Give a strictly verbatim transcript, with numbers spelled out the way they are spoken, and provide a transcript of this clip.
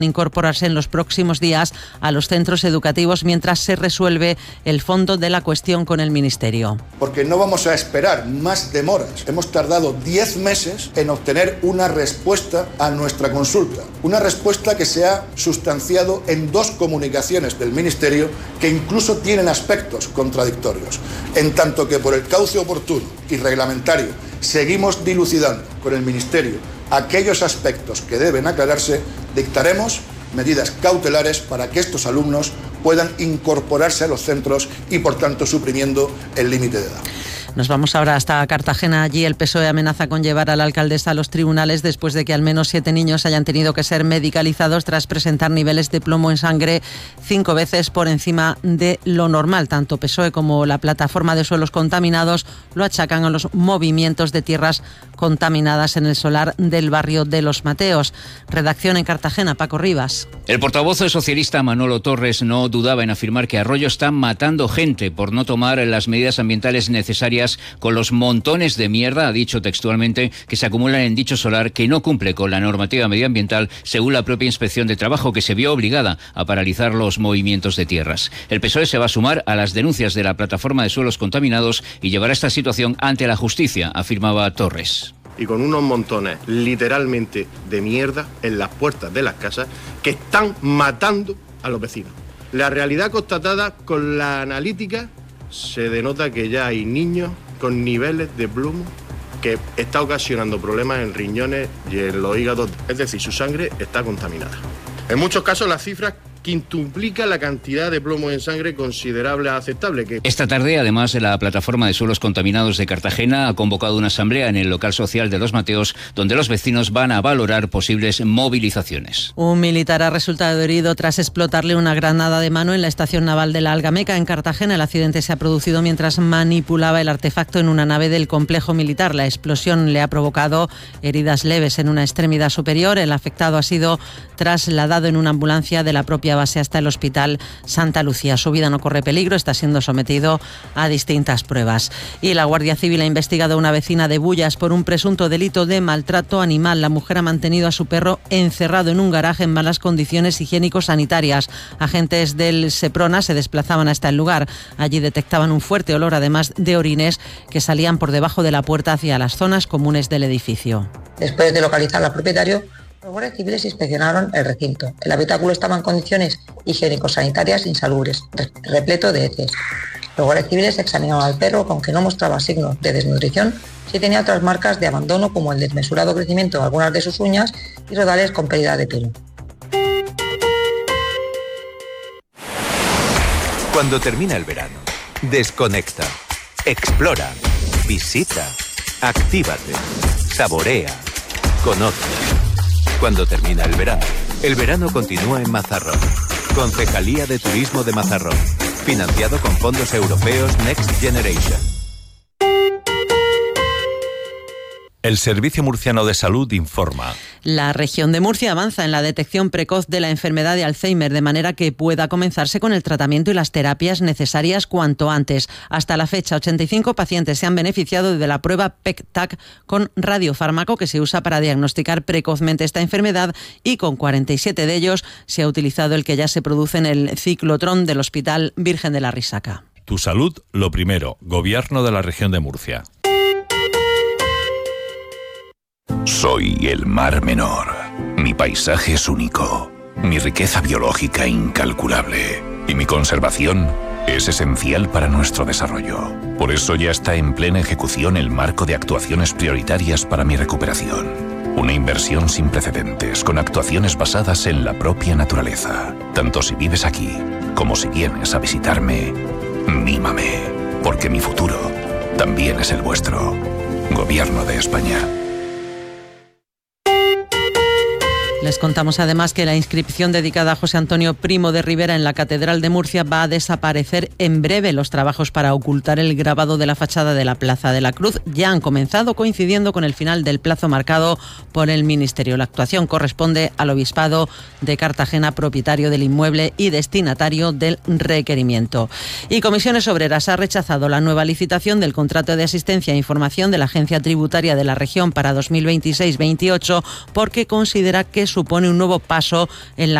incorporarse en los próximos días a los centros educativos mientras se resuelve el fondo de la cuestión con el Ministerio. Porque no vamos a esperar más demoras. Hemos tardado diez meses en obtener una respuesta a nuestra consulta. Una respuesta que se ha sustanciado en dos comunicaciones del Ministerio que incluso tienen aspectos contradictorios. En tanto que por el cauce oportuno y reglamentario seguimos dilucidando con el Ministerio aquellos aspectos que deben aclararse, dictaremos medidas cautelares para que estos alumnos puedan incorporarse a los centros y, por tanto, suprimiendo el límite de edad. Nos vamos ahora hasta Cartagena. Allí el P S O E amenaza con llevar a la alcaldesa a los tribunales después de que al menos siete niños hayan tenido que ser medicalizados tras presentar niveles de plomo en sangre cinco veces por encima de lo normal. Tanto P S O E como la Plataforma de Suelos Contaminados lo achacan a los movimientos de tierras contaminadas en el solar del barrio de Los Mateos. Redacción en Cartagena, Paco Rivas. El portavoz socialista Manolo Torres no dudaba en afirmar que Arroyo está matando gente por no tomar las medidas ambientales necesarias con los montones de mierda, ha dicho textualmente, que se acumulan en dicho solar, que no cumple con la normativa medioambiental, según la propia Inspección de Trabajo, que se vio obligada a paralizar los movimientos de tierras. El P S O E se va a sumar a las denuncias de la Plataforma de Suelos Contaminados y llevará esta situación ante la justicia, afirmaba Torres. Y con unos montones literalmente de mierda en las puertas de las casas que están matando a los vecinos. La realidad constatada con la analítica se denota que ya hay niños con niveles de plomo que está ocasionando problemas en riñones y en los hígados, es decir, su sangre está contaminada. En muchos casos las cifras quintuplica la cantidad de plomo en sangre considerable a aceptable. Que... Esta tarde, además, la Plataforma de Suelos Contaminados de Cartagena ha convocado una asamblea en el local social de Los Mateos, donde los vecinos van a valorar posibles movilizaciones. Un militar ha resultado herido tras explotarle una granada de mano en la estación naval de la Algameca, en Cartagena. El accidente se ha producido mientras manipulaba el artefacto en una nave del complejo militar. La explosión le ha provocado heridas leves en una extremidad superior. El afectado ha sido trasladado en una ambulancia de la propia base hasta el Hospital Santa Lucía. Su vida no corre peligro, está siendo sometido a distintas pruebas. Y la Guardia Civil ha investigado a una vecina de Bullas por un presunto delito de maltrato animal. La mujer ha mantenido a su perro encerrado en un garaje en malas condiciones higiénico-sanitarias. Agentes del Seprona se desplazaban hasta el lugar. Allí detectaban un fuerte olor, además de orines que salían por debajo de la puerta hacia las zonas comunes del edificio. Después de localizar al propietario, los guardias civiles inspeccionaron el recinto. El habitáculo estaba en condiciones higiénico-sanitarias insalubres, repleto de heces. Los guardias civiles examinaron al perro, que aunque no mostraba signos de desnutrición, sí tenía otras marcas de abandono, como el desmesurado crecimiento de algunas de sus uñas y rodales con pérdida de pelo. Cuando termina el verano, desconecta, explora, visita, actívate, saborea, conoce. Cuando termina el verano, el verano continúa en Mazarrón. Concejalía de Turismo de Mazarrón. Financiado con fondos europeos Next Generation. El Servicio Murciano de Salud informa. La región de Murcia avanza en la detección precoz de la enfermedad de Alzheimer, de manera que pueda comenzarse con el tratamiento y las terapias necesarias cuanto antes. Hasta la fecha, ochenta y cinco pacientes se han beneficiado de la prueba P E C T A C con radiofármaco, que se usa para diagnosticar precozmente esta enfermedad, y con cuarenta y siete de ellos se ha utilizado el que ya se produce en el ciclotrón del Hospital Virgen de la Risaca. Tu salud, lo primero. Gobierno de la región de Murcia. Soy el Mar Menor. Mi paisaje es único, mi riqueza biológica incalculable y mi conservación es esencial para nuestro desarrollo. Por eso ya está en plena ejecución el marco de actuaciones prioritarias para mi recuperación. Una inversión sin precedentes, con actuaciones basadas en la propia naturaleza. Tanto si vives aquí como si vienes a visitarme, mímame, porque mi futuro también es el vuestro. Gobierno de España. Les contamos además que la inscripción dedicada a José Antonio Primo de Rivera en la Catedral de Murcia va a desaparecer en breve. Los trabajos para ocultar el grabado de la fachada de la Plaza de la Cruz ya han comenzado, coincidiendo con el final del plazo marcado por el Ministerio. La actuación corresponde al Obispado de Cartagena, propietario del inmueble y destinatario del requerimiento. Y Comisiones Obreras ha rechazado la nueva licitación del contrato de asistencia e información de la Agencia Tributaria de la Región para dos mil veintiséis veintiocho porque considera que supone un nuevo paso en la